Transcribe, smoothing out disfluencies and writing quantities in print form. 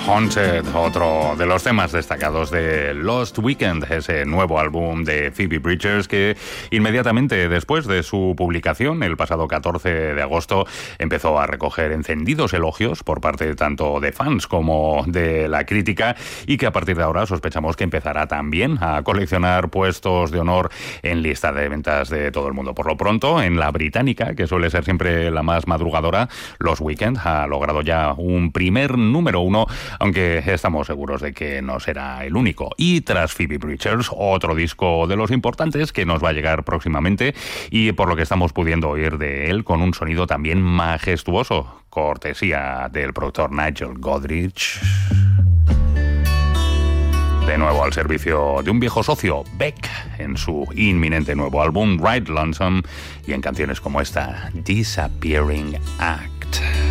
Haunted, otro de los temas destacados de Lost Weekend, ese nuevo álbum de Phoebe Bridgers que inmediatamente después de su publicación, el pasado 14 de agosto, empezó a recoger encendidos elogios por parte tanto de fans como de la crítica y que a partir de ahora sospechamos que empezará también a coleccionar puestos de honor en lista de ventas de todo el mundo. Por lo pronto, en la británica, que suele ser siempre la más madrugadora, Lost Weekend ha logrado ya un primer número 1, aunque estamos seguros de que no será el único. Y tras Phoebe Bridgers, otro disco de los importantes que nos va a llegar próximamente y por lo que estamos pudiendo oír de él con un sonido también majestuoso, cortesía del productor Nigel Godrich. De nuevo al servicio de un viejo socio, Beck, en su inminente nuevo álbum Ride Lonesome y en canciones como esta, Disappearing Act.